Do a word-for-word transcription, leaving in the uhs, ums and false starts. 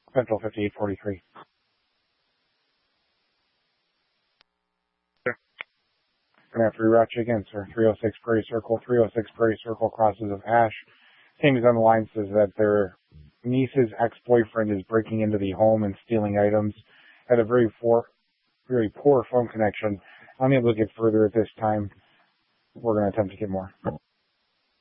Central fifty-eight forty-three. Gonna have to reroute you again, sir. three oh six Prairie Circle, three oh six Prairie Circle crosses of Ash. Same as on the line says that their niece's ex-boyfriend is breaking into the home and stealing items. Had a very poor, very poor phone connection. I'm able to get further at this time. We're going to attempt to get more.